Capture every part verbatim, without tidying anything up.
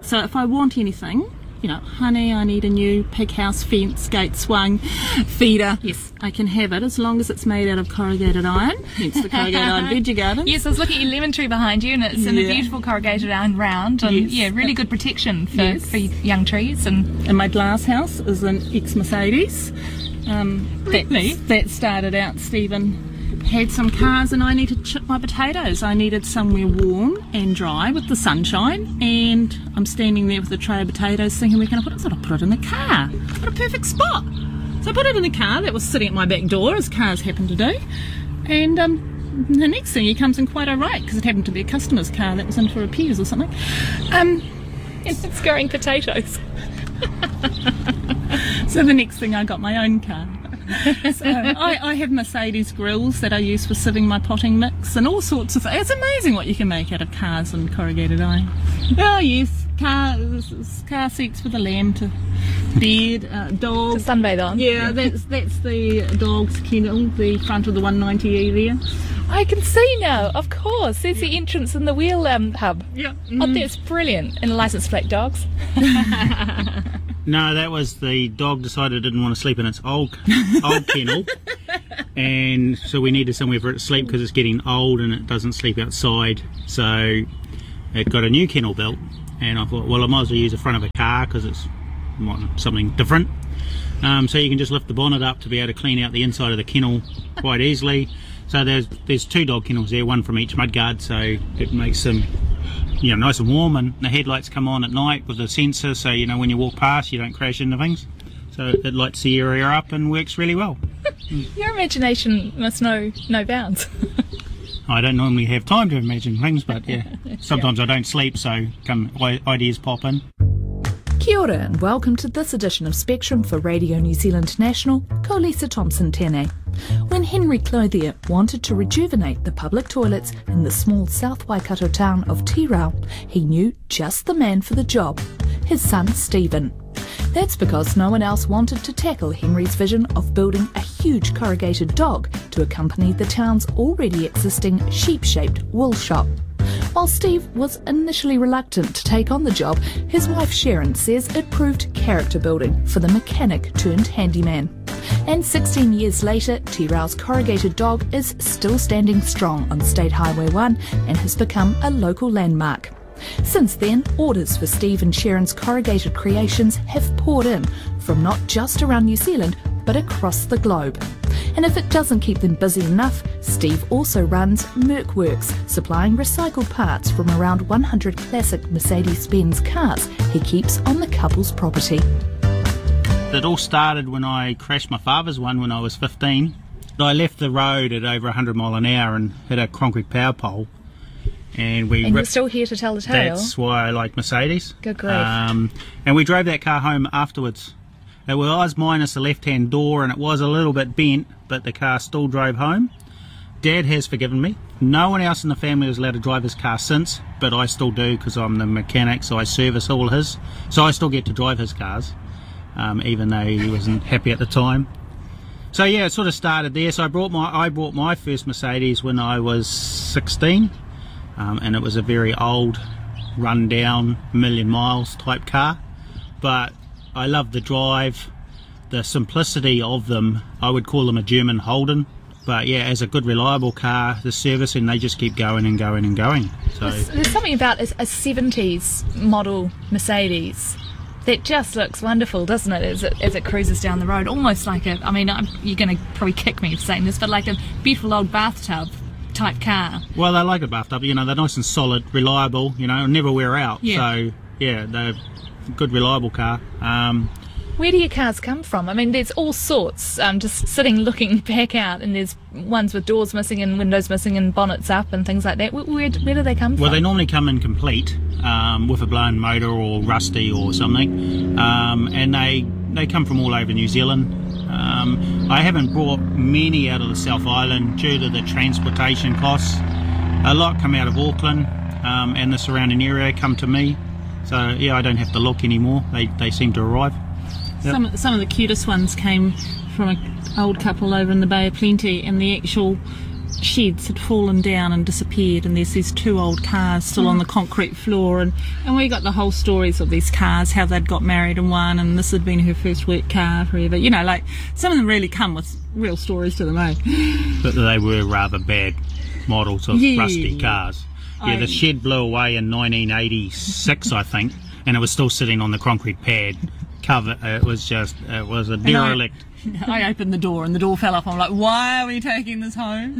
So if I want anything, you know, honey, I need a new pig house fence, gate swung, feeder. Yes. I can have it as long as it's made out of corrugated iron. Hence the corrugated iron veggie garden. Yes, I was looking at your lemon tree behind you, and it's in Yeah. a beautiful corrugated iron ground, and Yes. yeah, really good protection for, Yes. for young trees. And And my glass house is an ex-Mercedes. Um, Really? That, that started out, Stephen had some cars and I needed to chip my potatoes. I needed somewhere warm and dry with the sunshine, and I'm standing there with a tray of potatoes thinking, where can I put it? So I put it in the car. What a perfect spot. So I put it in the car that was sitting at my back door, as cars happen to do, and um, the next thing he comes in quite alright, because it happened to be a customer's car that was in for repairs or something. Um, it's growing potatoes. So the next thing I got my own car. So I, I have Mercedes grills that I use for sieving my potting mix and all sorts of things. It's amazing what you can make out of cars and corrugated iron. Oh yes, car, car seats for the lamb to bed, uh, dog. To sunbathe on. Yeah, that's that's the dog's kennel, the front of the one ninety E there. I can see now, of course. There's the entrance in the wheel um, hub. Yeah. Oh, that's brilliant. And licensed plate dogs. No, that was the dog decided it didn't want to sleep in its old old kennel, and so we needed somewhere for it to sleep because it's getting old and it doesn't sleep outside. So it got a new kennel built, and I thought, well, I might as well use the front of a car because it's something different. Um, so you can just lift the bonnet up to be able to clean out the inside of the kennel quite easily. So there's there's two dog kennels there, one from each mudguard, so it makes them, you know, nice and warm, and the headlights come on at night with the sensor, so you know when you walk past you don't crash into things. So it lights the area up and works really well. Your imagination must know no bounds. I don't normally have time to imagine things, but yeah, sometimes I don't sleep, so come ideas pop in. Kia ora and welcome to this edition of Spectrum for Radio New Zealand National, ko Lisa Thompson tēnei. When Henry Clothier wanted to rejuvenate the public toilets in the small South Waikato town of Tirau, he knew just the man for the job, his son Stephen. That's because no one else wanted to tackle Henry's vision of building a huge corrugated dog to accompany the town's already existing sheep-shaped wool shop. While Steve was initially reluctant to take on the job, his wife Sharon says it proved character building for the mechanic turned handyman. And sixteen years later, Tirau's corrugated dog is still standing strong on State Highway one and has become a local landmark. Since then, orders for Steve and Sharon's corrugated creations have poured in from not just around New Zealand, but across the globe. And if it doesn't keep them busy enough, Steve also runs Merc Works, supplying recycled parts from around one hundred classic Mercedes-Benz cars he keeps on the couple's property. It all started when I crashed my father's one when I was fifteen. I left the road at over one hundred mile an hour and hit a concrete power pole. And we And you're ripped, still here to tell the tale. That's why I like Mercedes. Good grief. Um, and we drove that car home afterwards. It was minus the left-hand door and it was a little bit bent, but the car still drove home. Dad has forgiven me. No one else in the family was allowed to drive his car since, but I still do because I'm the mechanic, so I service all his. So I still get to drive his cars, um, even though he wasn't happy at the time. So yeah, it sort of started there. So I brought my I bought my first Mercedes when I was sixteen, um, and it was a very old, run-down, million miles type car. But I love the drive, the simplicity of them. I would call them a German Holden. But yeah, as a good reliable car, the servicing, they just keep going and going and going. So There's, there's something about a, a seventies model Mercedes that just looks wonderful, doesn't it, as it, as it cruises down the road? Almost like a, I mean, I'm, you're going to probably kick me for saying this, but like a beautiful old bathtub type car. Well, they like a bathtub, you know, they're nice and solid, reliable, you know, never wear out. Yeah. So yeah, they're a good reliable car. Um, Where do your cars come from? I mean, there's all sorts. Um, just sitting looking back out, and there's ones with doors missing and windows missing and bonnets up and things like that. Where, where, where do they come from? Well, they normally come in complete, um, with a blown motor or rusty or something, um, and they they come from all over New Zealand. Um, I haven't brought many out of the South Island due to the transportation costs. A lot come out of Auckland um, and the surrounding area come to me. So yeah, I don't have to look anymore. They they seem to arrive. Yep. Some some of the cutest ones came from an old couple over in the Bay of Plenty, and the actual sheds had fallen down and disappeared, and there's these two old cars still on the concrete floor, and, and we got the whole stories of these cars, how they'd got married in one, and this had been her first work car forever. You know, like, some of them really come with real stories to them, eh? But they were rather bad models of Yeah. rusty cars. Yeah, I- the shed blew away in nineteen eighty-six, I think, and it was still sitting on the concrete pad cover. It was just, it was a derelict. I opened the door and the door fell off. I'm like, why are we taking this home?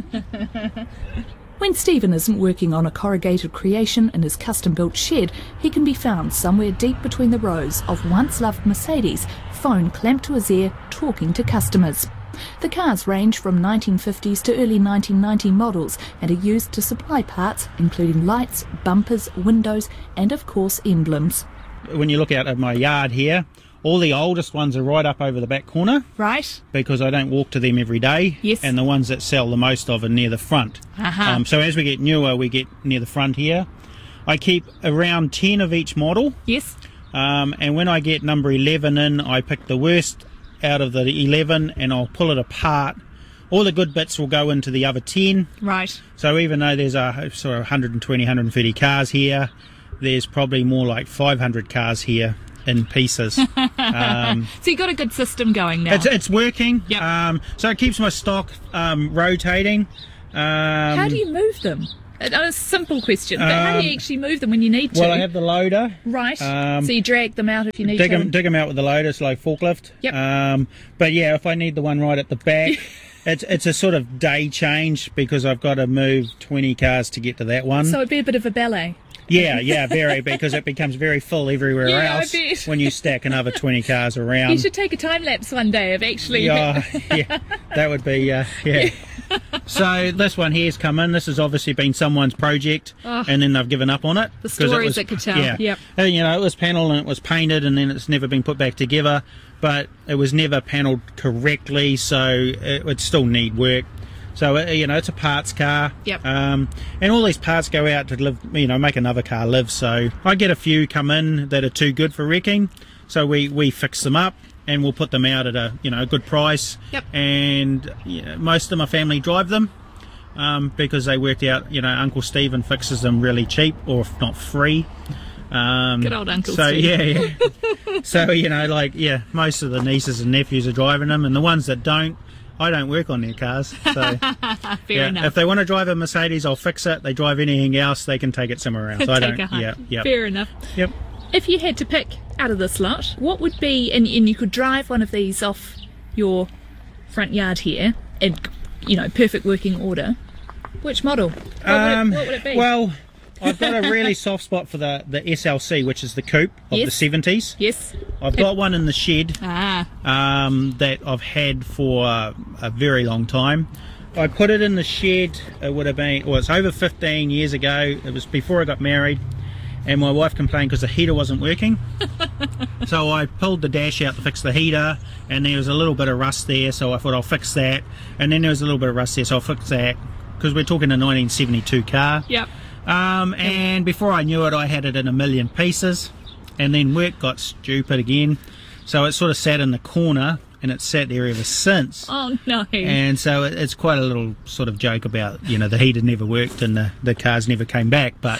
When Stephen isn't working on a corrugated creation in his custom-built shed, he can be found somewhere deep between the rows of once-loved Mercedes, phone clamped to his ear, talking to customers. The cars range from nineteen fifties to early nineteen ninety models and are used to supply parts including lights, bumpers, windows and of course emblems. When you look out at my yard here, all the oldest ones are right up over the back corner Right? because I don't walk to them every day. Yes. And the ones that sell the most of are near the front. Uh-huh. Um, so as we get newer, we get near the front here. I keep around ten of each model. Yes. Um, and when I get number eleven in, I pick the worst out of the eleven and I'll pull it apart. All the good bits will go into the other ten. Right. So even though there's a sort of one hundred twenty, one hundred thirty cars here, there's probably more like five hundred cars here in pieces. um, So you got a good system going now. it's, it's working. Yep. Um, so it keeps my stock um, rotating. Um, How do you move them? A, a simple question, but how do you Um, actually move them when you need to? Well, I have the loader. Right. um, so you drag them out if you need Dig to. them, dig 'em out with the loader, it's like forklift. Yep. Um, but yeah, if I need the one right at the back, it's it's a sort of day change because I've got to move twenty cars to get to that one. So it'd be a bit of a ballet. yeah, yeah, very, because it becomes very full everywhere Yeah, I else bet. when you stack another twenty cars around. You should take a time lapse one day of actually. Yeah, yeah, that would be, uh, yeah. So this one here's come in. This has obviously been someone's project, Oh. and then they've given up on it. The 'cause it stories was- it could tell. Yeah, Yep. And, you know, it was panelled and it was painted, and then it's never been put back together. But it was never panelled correctly, so it would still need work. So uh, you know, it's a parts car. Yep. Um, and all these parts go out to live, you know, make another car live. So I get a few come in that are too good for wrecking. So we we fix them up and we'll put them out at a you know a good price. Yep. And yeah, most of my family drive them. Um, because they worked out, you know, Uncle Stephen fixes them really cheap, or if not free. Um, Good old Uncle so, Steve. yeah, yeah. So, you know, like, yeah, most of the nieces and nephews are driving them, and the ones that don't, I don't work on their cars. So, Fair yeah, enough. if they want to drive a Mercedes, I'll fix it. They drive anything else, they can take it somewhere else. I Take don't. a hike. Yeah, yeah. Fair enough. Yep. If you had to pick out of this lot, what would be, and, and you could drive one of these off your front yard here, in, you know, perfect working order, which model? What, Um, would, it, what would it be? Well, I've got a really soft spot for the, the S L C, which is the coupe of Yes. the seventies. yes. I've got one in the shed. Ah, um, that I've had for uh, a very long time. I put it in the shed, it would have been, well, it's over fifteen years ago. It was before I got married, and my wife complained because the heater wasn't working. So I pulled the dash out to fix the heater, and there was a little bit of rust there, so I thought I'll fix that. And then there was a little bit of rust there, so I'll fix that, because we're talking a nineteen seventy-two car. yep. Um, and before I knew it, I had it in a million pieces, and then work got stupid again, so it sort of sat in the corner, and it's sat there ever since. Oh no. And so it, it's quite a little sort of joke about, you know, the heater never worked and the, the cars never came back, but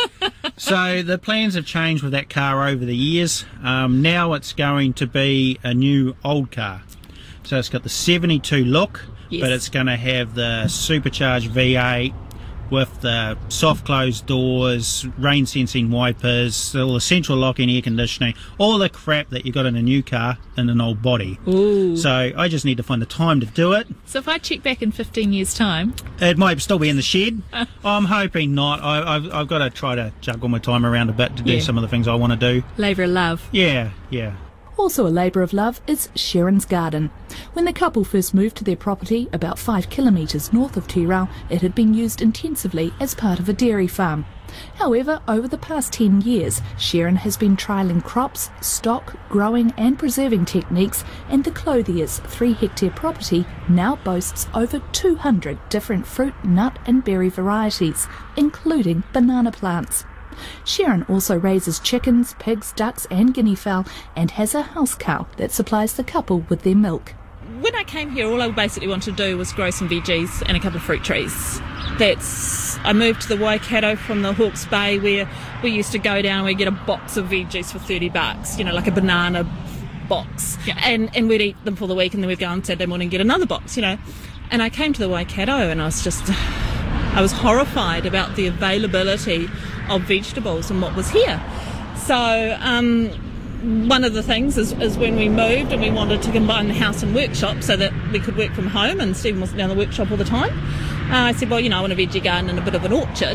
so the plans have changed with that car over the years. Um, now it's going to be a new old car, so it's got the seventy-two look, Yes. but it's going to have the supercharged V eight with the soft closed doors, rain sensing wipers, all the central locking air conditioning, all the crap that you got in a new car in an old body. Ooh. So I just need to find the time to do it. So if I check back in fifteen years' time, It might still be in the shed. I'm hoping not. I, I've, I've got to try to juggle my time around a bit to do Yeah. some of the things I want to do. labour of love. Yeah, yeah. Also a labour of love is Sharon's garden. When the couple first moved to their property about five kilometres north of Te Rau, it had been used intensively as part of a dairy farm. However, over the past ten years, Sharon has been trialling crops, stock, growing and preserving techniques, and the Clothiers three hectare property now boasts over two hundred different fruit, nut and berry varieties, including banana plants. Sharon also raises chickens, pigs, ducks and guinea fowl, and has a house cow that supplies the couple with their milk. when I came here, all I basically wanted to do was grow some veggies and a couple of fruit trees. That's I moved to the Waikato from the Hawke's Bay, where we used to go down and we'd get a box of veggies for thirty bucks, you know, like a banana box. Yeah. And, and we'd eat them for the week, and then we'd go on Saturday morning and get another box, you know. And I came to the Waikato and I was just, I was horrified about the availability of vegetables and what was here. So, um... one of the things is, is when we moved and we wanted to combine the house and workshop so that we could work from home and Stephen wasn't down the workshop all the time. Uh, I said, well, you know, I want a veggie garden and a bit of an orchard.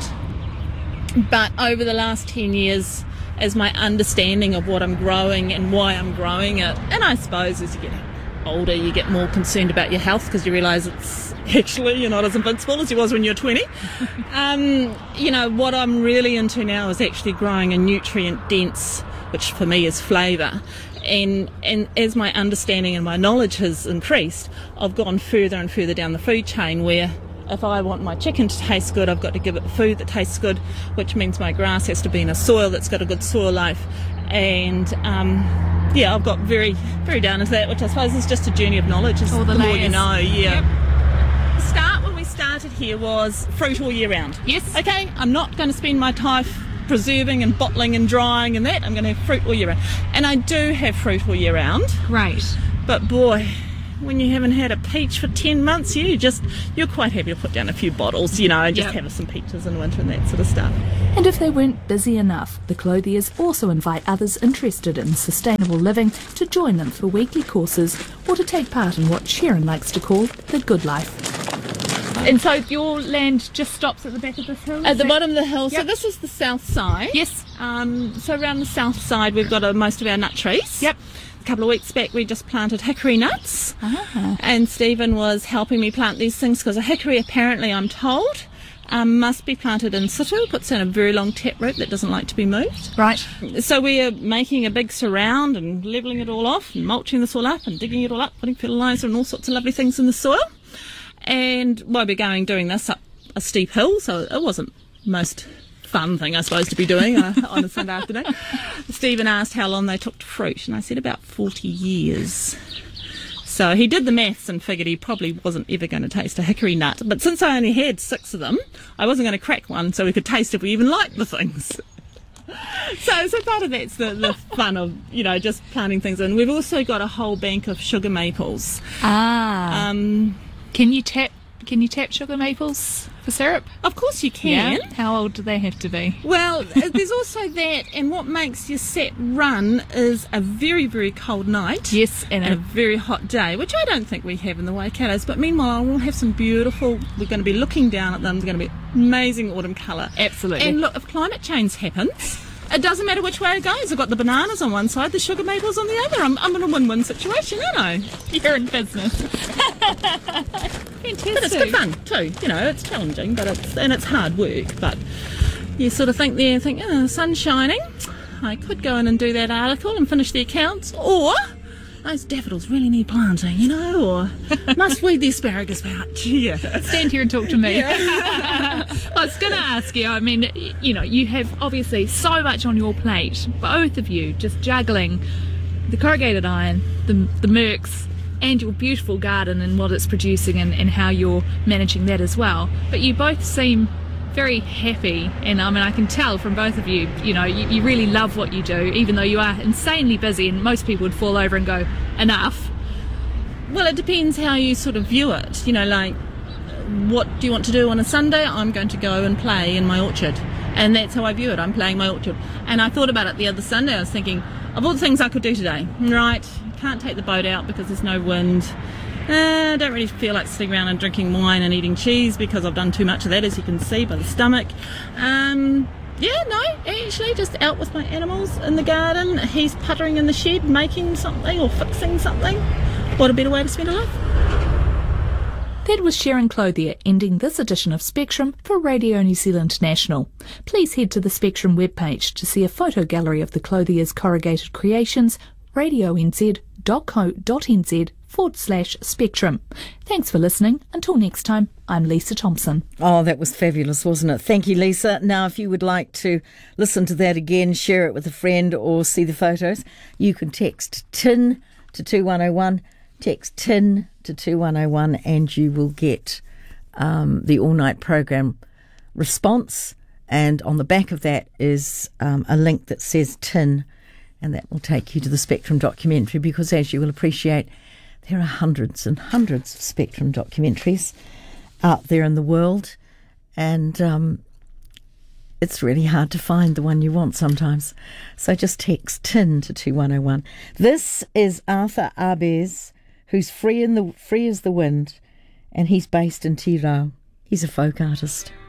But over the last ten years, as my understanding of what I'm growing and why I'm growing it, and I suppose as you get older, you get more concerned about your health because you realise it's actually you're not as invincible as you was when you were twenty. um, you know, what I'm really into now is actually growing a nutrient-dense, which for me is flavour. And and as my understanding and my knowledge has increased, I've gone further and further down the food chain, where if I want my chicken to taste good, I've got to give it food that tastes good, which means my grass has to be in a soil that's got a good soil life. And um, yeah, I've got very, very down into that, which I suppose is just a journey of knowledge. It's All the the more layers. you know, yeah. Yep. The start when we started here was fruit all year round. Yes. Okay, I'm not going to spend my time preserving and bottling and drying and that. I'm going to have fruit all year round. And I do have fruit all year round. Great. But boy, when you haven't had a peach for ten months, you just, you're quite happy to put down a few bottles, you know, and just Yep. have some peaches in winter and that sort of stuff. And if they weren't busy enough, the Clothiers also invite others interested in sustainable living to join them for weekly courses or to take part in what Sharon likes to call the good life. And so your land just stops at the back of this hill? At is the that- bottom of the hill, so Yep. this is the south side. Yes. Um, so around the south side, we've got uh, most of our nut trees. Yep. A couple of weeks back, we just planted hickory nuts. Ah. And Stephen was helping me plant these things because a hickory, apparently, I'm told, um, must be planted in situ. Puts down a very long taproot that doesn't like to be moved. Right. So we're making a big surround and levelling it all off and mulching the soil up and digging it all up, putting fertiliser and all sorts of lovely things in the soil. And while we're going doing this up a steep hill, so it wasn't the most fun thing I suppose to be doing uh, on a Sunday afternoon, Stephen asked how long they took to fruit, and I said about forty years. So he did the maths and figured he probably wasn't ever going to taste a hickory nut. But since I only had six of them, I wasn't going to crack one so we could taste if we even liked the things. So, so part of that's the, the fun of, you know, just planting things in. We've also got a whole bank of sugar maples. Ah. Um, Can you tap? Can you tap sugar maples for syrup? of course you can. Yeah. How old do they have to be? Well, uh, there's also that, and what makes your set run is a very, very cold night. Yes, and And a a, very hot day, which I don't think we have in the Waikatos. But meanwhile, we'll have some beautiful, we're going to be looking down at them, they're going to be amazing autumn colour. absolutely. And look, if climate change happens, it doesn't matter which way it goes. I've got the bananas on one side, the sugar maples on the other. I'm, I'm in a win-win situation, you know. You're in business. But it's good fun too, you know, it's challenging, but it's, and it's hard work, but you sort of think there and think, oh, sun's shining, I could go in and do that article and finish the accounts, or those daffodils really need planting, you know, or must weed the asparagus patch. Yeah. Stand here and talk to me. I was going to ask you, I mean, you know, you have obviously so much on your plate, both of you just juggling the corrugated iron, the, the Mercs, and your beautiful garden and what it's producing and, and how you're managing that as well. But you both seem very happy, and I mean, I can tell from both of you, you know, you, you really love what you do, even though you are insanely busy and most people would fall over and go, enough. Well, it depends how you sort of view it, you know, like, what do you want to do on a Sunday? I'm going to go and play in my orchard. And that's how I view it. I'm playing my orchard. And I thought about it the other Sunday. I was thinking, of all the things I could do today, right, can't take the boat out because there's no wind. Uh, I don't really feel like sitting around and drinking wine and eating cheese because I've done too much of that, as you can see by the stomach. Um, yeah, no, actually just out with my animals in the garden. He's puttering in the shed, making something or fixing something. What a better way to spend a life. That was Sharon Clothier ending this edition of Spectrum for Radio New Zealand National. Please head to the Spectrum webpage to see a photo gallery of the Clothier's corrugated creations, radionz.co.nz forward slash Spectrum. Thanks for listening. Until next time, I'm Lisa Thompson. Oh, that was fabulous, wasn't it? Thank you, Lisa. Now, if you would like to listen to that again, share it with a friend or see the photos, you can text T I N to two one oh one. Text TIN to two one oh one and you will get um, the all-night program response, and on the back of that is um, a link that says TIN, and that will take you to the Spectrum documentary, because as you will appreciate, there are hundreds and hundreds of Spectrum documentaries out there in the world, and um, it's really hard to find the one you want sometimes. So just text TIN to two one oh one. This is Arthur Abes, who's free in the free as the wind, and he's based in Tirau. He's a folk artist.